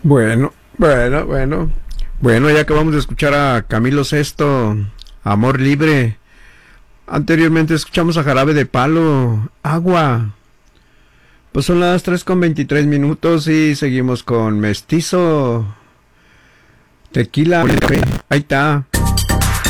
Bueno, ya acabamos de escuchar a Camilo Sesto, Amor Libre. Anteriormente escuchamos a Jarabe de Palo, Agua. Pues son las 3:23 y seguimos con Mestizo, Tequila, Ahí está.